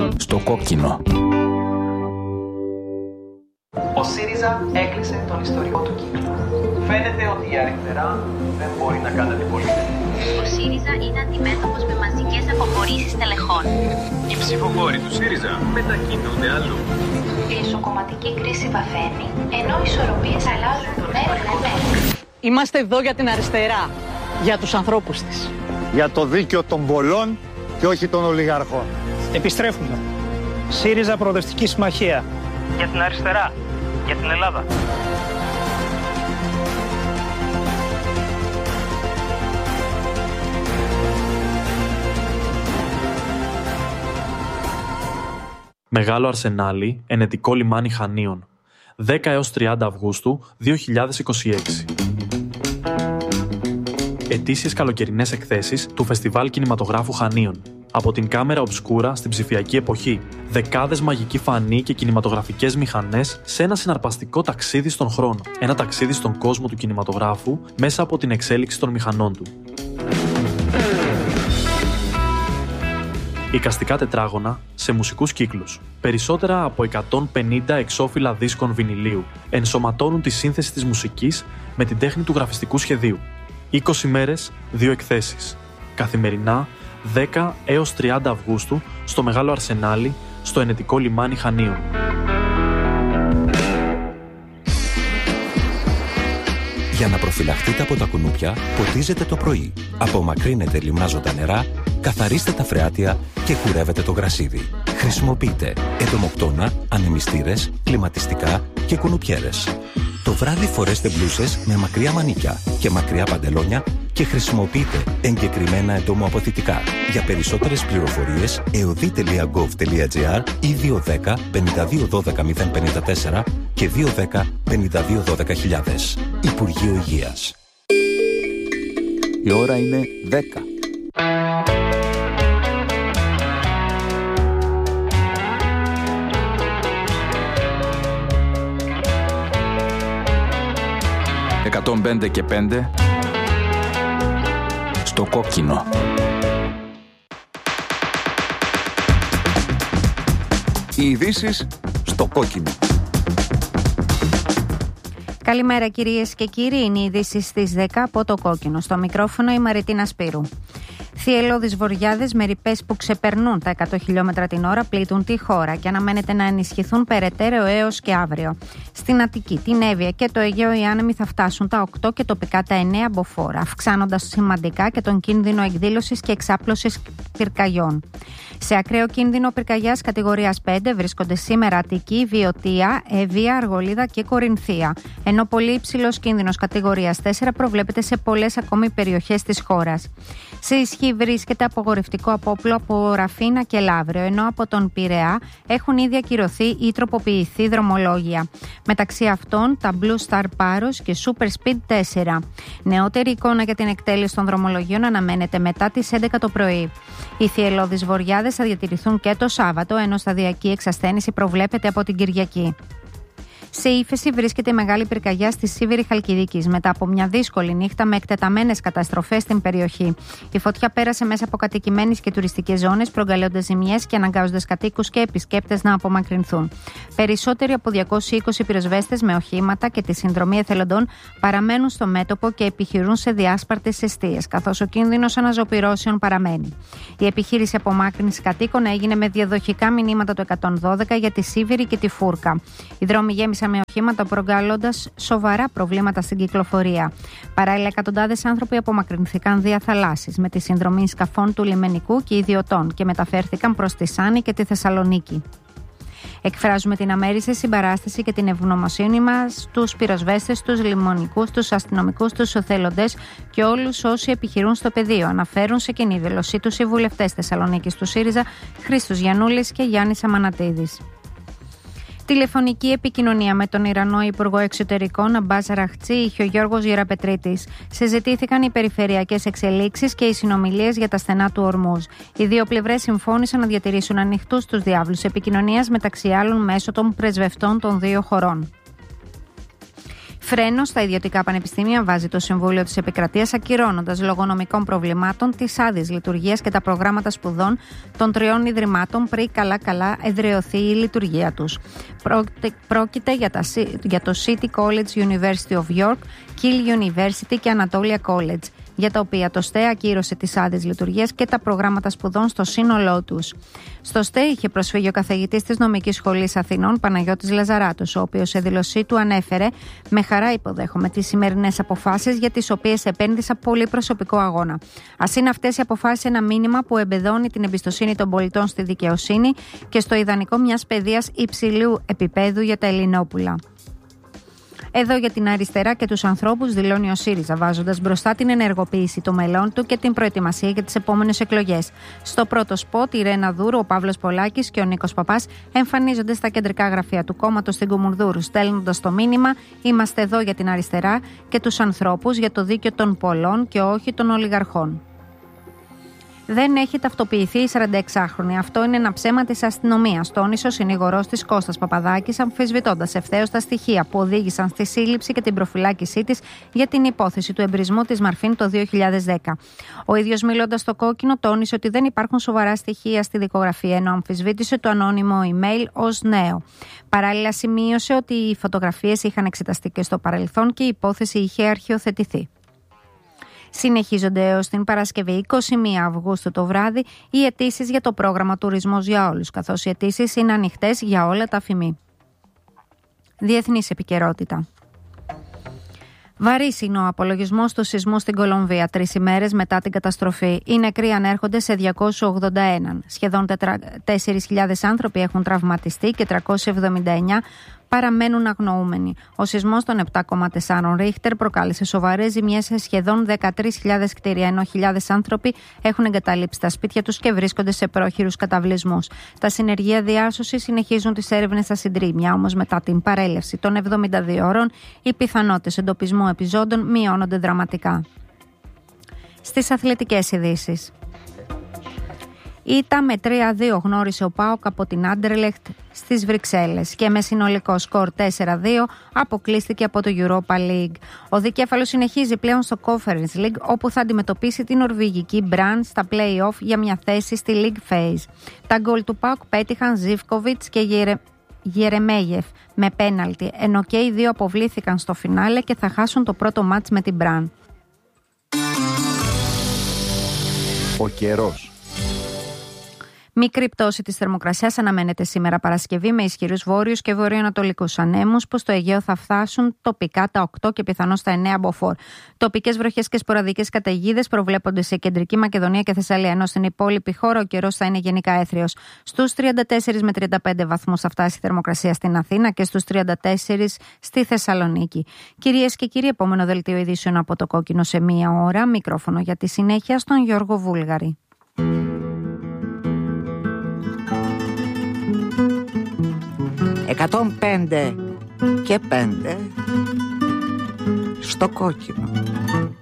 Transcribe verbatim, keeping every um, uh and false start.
Στο κόκκινο. Ο ΣΥΡΙΖΑ έκλεισε τον ιστορικό του κύκλο. Φαίνεται ότι η αριστερά δεν μπορεί να κάνει αντιπολίτευση. Ο ΣΥΡΙΖΑ είναι αντιμέτωπος με μαζικές αποχωρήσεις τελεχών. Οι ψηφοφόροι του ΣΥΡΙΖΑ μετακινούνται αλλού. Η εσωκομματική κρίση βαθαίνει, ενώ οι ισορροπίες αλλάζουν μέρα με μέρα. Είμαστε εδώ για την αριστερά, για τους ανθρώπους της. Για το δίκαιο των πολλών και όχι των ολιγαρχών. Επιστρέφουμε. ΣΥΡΙΖΑ Προοδευτική Συμμαχία. Για την αριστερά. Για την Ελλάδα. Μεγάλο Αρσενάλι, ενετικό λιμάνι Χανίων. δέκα έως τριάντα Αυγούστου δύο χιλιάδες είκοσι έξι. Ετήσιες καλοκαιρινές εκθέσεις του Φεστιβάλ Κινηματογράφου Χανίων. Από την κάμερα ομπσκούρα στην ψηφιακή εποχή. Δεκάδες μαγικοί φανοί και κινηματογραφικές μηχανές σε ένα συναρπαστικό ταξίδι στον χρόνο. Ένα ταξίδι στον κόσμο του κινηματογράφου μέσα από την εξέλιξη των μηχανών του. Εικαστικά τετράγωνα σε μουσικούς κύκλους. Περισσότερα από εκατόν πενήντα εξώφυλλα δίσκων βινιλίου ενσωματώνουν τη σύνθεση της μουσικής με την τέχνη του γραφιστικού σχεδίου. είκοσι μέρες, δύο εκθέσεις. Καθημερινά, δέκα έως τριάντα Αυγούστου, στο Μεγάλο Αρσενάλι, στο ενετικό λιμάνι Χανίων. Για να προφυλαχτείτε από τα κουνούπια, ποτίζετε το πρωί. Απομακρύνετε λιμνάζοντα νερά, καθαρίστε τα φρεάτια και κουρεύετε το γρασίδι. Χρησιμοποιείτε εντομοκτώνα, ανεμιστήρες, κλιματιστικά και κουνουπιέρες. Το βράδυ φορέστε μπλούσες με μακριά μανίκια και μακριά παντελόνια και χρησιμοποιείτε εγκεκριμένα εντομοαποθητικά. Για περισσότερες πληροφορίες, εωδή τελεία γκοβ τελεία τζι άρ ή δύο ένα μηδέν πέντε δύο ένα δύο μηδέν πέντε τέσσερα και δύο ένα μηδέν πέντε δύο ένα δύο χιλιάδες. Υπουργείο Υγείας. Η ώρα είναι δέκα. εκατόν πέντε και πέντε Στο κόκκινο. Οι ειδήσεις στο κόκκινο. Καλημέρα κυρίες και κύριοι, είναι οι ειδήσεις στις δέκα από το κόκκινο. Στο μικρόφωνο η Μαριτίνα Σπύρου. Θυελλώδεις βοριάδες με ρηπές που ξεπερνούν τα εκατό χιλιόμετρα την ώρα πλήττουν τη χώρα και αναμένεται να ενισχυθούν περαιτέρω έως και αύριο. Στην Αττική, την Εύβοια και το Αιγαίο οι άνεμοι θα φτάσουν τα οκτώ και τοπικά τα εννέα μποφόρ, αυξάνοντας σημαντικά και τον κίνδυνο εκδήλωσης και εξάπλωσης πυρκαγιών. Σε ακραίο κίνδυνο πυρκαγιάς κατηγορίας πέντε βρίσκονται σήμερα Αττική, Βιωτία, Εύβοια, Αργολίδα και Κορινθία. Ενώ πολύ υψηλός κίνδυνος κατηγορίας τέσσερα προβλέπεται σε πολλές ακόμη περιοχές της χώρας. Σε ισχύ βρίσκεται απογορευτικό απόπλο από Ραφίνα και Λαύριο, ενώ από τον Πειραιά έχουν ήδη ακυρωθεί ή τροποποιηθεί δρομολόγια. Μεταξύ αυτών τα Blue Star Paros και Super Speed τέσσερα. Νεότερη εικόνα για την εκτέλεση των δρομολογίων αναμένεται μετά τις έντεκα το πρωί. Οι θυελλώδεις βοριάδες θα διατηρηθούν και το Σάββατο, ενώ σταδιακή εξασθένηση προβλέπεται από την Κυριακή. Σε ύφεση βρίσκεται η μεγάλη πυρκαγιά στη Σίβηρη Χαλκιδικής μετά από μια δύσκολη νύχτα με εκτεταμένες καταστροφές στην περιοχή. Η φωτιά πέρασε μέσα από κατοικημένες και τουριστικές ζώνες, προκαλώντας ζημιές και αναγκάζοντας κατοίκους και επισκέπτες να απομακρυνθούν. Περισσότεροι από διακόσιοι είκοσι πυροσβέστες με οχήματα και τη συνδρομή εθελοντών παραμένουν στο μέτωπο και επιχειρούν σε διάσπαρτες εστίες, καθώς ο κίνδυνος αναζωπυρώσεων παραμένει. Η επιχείρηση απομάκρυνσης κατοίκων έγινε με διαδοχικά μηνύματα του εκατόν δώδεκα για τη Σίβηρη και τη Φούρκα. Οι δρόμοι γέμισαν με οχήματα, προκαλώντας σοβαρά προβλήματα στην κυκλοφορία. Παράλληλα, εκατοντάδες άνθρωποι απομακρυνθήκαν δια θαλάσσης με τη συνδρομή σκαφών του λιμενικού και ιδιωτών και μεταφέρθηκαν προς τη Σάνη και τη Θεσσαλονίκη. Εκφράζουμε την αμέριστη συμπαράσταση και την ευγνωμοσύνη μας στους πυροσβέστες, στους λιμονικούς, στους αστυνομικούς, στους εθελοντές και όλους όσοι επιχειρούν στο πεδίο. Αναφέρουν σε κοινή δήλωσή τους οι βουλευτές Θεσσαλονίκης του ΣΥΡΙΖΑ Χρήστος Γιαννούλης και Γιάννης Αμανατίδης. Τηλεφωνική επικοινωνία με τον Ιρανό Υπουργό Εξωτερικών Αμπάς Αραχτσί είχε ο Γιώργος Γεραπετρίτης. Συζητήθηκαν οι περιφερειακές εξελίξεις και οι συνομιλίες για τα στενά του Ορμούζ. Οι δύο πλευρές συμφώνησαν να διατηρήσουν ανοιχτούς τους διάβλους επικοινωνίας μεταξύ άλλων μέσω των πρεσβευτών των δύο χωρών. Φρένο στα ιδιωτικά πανεπιστήμια βάζει το Συμβούλιο της Επικρατείας, ακυρώνοντας λόγω νομικών προβλημάτων τις άδειες λειτουργίας και τα προγράμματα σπουδών των τριών ιδρυμάτων πριν καλά-καλά εδραιωθεί η λειτουργία τους. Πρόκειται για, τα, για το City College University of York, Keele University και Anatolia College, για τα οποία το ΣΤΕ ακύρωσε τις άδειες λειτουργίας και τα προγράμματα σπουδών στο σύνολό τους. Στο ΣΤΕ είχε προσφύγει ο καθηγητής της Νομικής Σχολής Αθηνών, Παναγιώτης Λαζαράτος, ο οποίος σε δήλωσή του ανέφερε: «Με χαρά υποδέχομαι τις σημερινές αποφάσεις για τις οποίες επένδυσα πολύ προσωπικό αγώνα. Ας είναι αυτές οι αποφάσεις ένα μήνυμα που εμπεδώνει την εμπιστοσύνη των πολιτών στη δικαιοσύνη και στο ιδανικό μιας παιδείας υψηλού επίπεδου για τα Ελληνόπουλα». Εδώ για την αριστερά και τους ανθρώπους δηλώνει ο ΣΥΡΙΖΑ, βάζοντας μπροστά την ενεργοποίηση των μελών του και την προετοιμασία για τις επόμενες εκλογές. Στο πρώτο σποτ, η Ρένα Δούρου, ο Παύλος Πολάκης και ο Νίκος Παπάς εμφανίζονται στα κεντρικά γραφεία του κόμματος στην Κουμουνδούρου, στέλνοντας το μήνυμα: «Είμαστε εδώ για την αριστερά και τους ανθρώπους, για το δίκαιο των πολλών και όχι των ολιγαρχών». Δεν έχει ταυτοποιηθεί η σαρανταεξάχρονη. Αυτό είναι ένα ψέμα της αστυνομίας, τόνισε ο συνηγορός της Κώστας Παπαδάκης, αμφισβητώντας ευθέως τα στοιχεία που οδήγησαν στη σύλληψη και την προφυλάκησή της για την υπόθεση του εμπρισμού της Μαρφίν το δύο χιλιάδες δέκα. Ο ίδιος, μιλώντας στο Κόκκινο, τόνισε ότι δεν υπάρχουν σοβαρά στοιχεία στη δικογραφία, ενώ αμφισβήτησε το ανώνυμο email ως νέο. Παράλληλα, σημείωσε ότι οι φωτογραφίες είχαν εξεταστεί και στο παρελθόν και η υπόθεση είχε αρχιοθετηθεί. Συνεχίζονται έως την Παρασκευή εικοστή πρώτη Αυγούστου το βράδυ οι αιτήσεις για το πρόγραμμα Τουρισμός για όλους, καθώς οι αιτήσεις είναι ανοιχτές για όλα τα αφημί. Διεθνής επικαιρότητα. Βαρύς είναι ο απολογισμός του σεισμού στην Κολομβία τρεις ημέρες μετά την καταστροφή. Οι νεκροί ανέρχονται σε διακόσιους ογδόντα ένα. Σχεδόν τέσσερις χιλιάδες άνθρωποι έχουν τραυματιστεί και τριακόσιοι εβδομήντα εννέα παραμένουν αγνοούμενοι. Ο σεισμός των επτά κόμμα τέσσερα Ρίχτερ προκάλεσε σοβαρές ζημιές σε σχεδόν δεκατρείς χιλιάδες κτίρια, ενώ χιλιάδες άνθρωποι έχουν εγκαταλείψει τα σπίτια τους και βρίσκονται σε πρόχειρους καταβλισμούς. Τα συνεργεία διάσωσης συνεχίζουν τις έρευνες στα συντρίμμια, όμως μετά την παρέλευση των εβδομήντα δύο ώρων, οι πιθανότητες εντοπισμού επιζώντων μειώνονται δραματικά. Στις αθλητικές ειδήσεις. Ήττα με τρία δύο γνώρισε ο ΠΑΟΚ από την Άντερλεχτ στις Βρυξέλλες και με συνολικό σκορ τέσσερα δύο αποκλείστηκε από το Europa League. Ο δικέφαλος συνεχίζει πλέον στο Conference League, όπου θα αντιμετωπίσει την νορβηγική Brann στα play-off για μια θέση στη League Phase. Τα γκολ του ΠΑΟΚ πέτυχαν Ζίβκοβιτς και Γερε... Γερεμέγεφ με πέναλτι, ενώ και οι δύο αποβλήθηκαν στο φινάλε και θα χάσουν το πρώτο μάτς με την Brann. Ο καιρός. Μικρή πτώση της θερμοκρασίας αναμένεται σήμερα Παρασκευή, με ισχυρούς βόρειους και βορειοανατολικούς ανέμους που στο Αιγαίο θα φτάσουν τοπικά τα οκτώ και πιθανώς τα εννέα μποφόρ. Τοπικές βροχές και σποραδικές καταιγίδες προβλέπονται σε κεντρική Μακεδονία και Θεσσαλία, ενώ στην υπόλοιπη χώρα ο καιρός θα είναι γενικά έθριος. Στους τριάντα τέσσερα με τριάντα πέντε βαθμούς θα φτάσει η θερμοκρασία στην Αθήνα και στους τριάντα τέσσερα στη Θεσσαλονίκη. Κυρίες και κύριοι, επόμενο δελτίο ειδήσεων από το Κόκκινο σε μία ώρα. Μικρόφωνο για τη συνέχεια στον Γιώργο Βούλγαρη. εκατόν πέντε και πέντε στο Κόκκινο.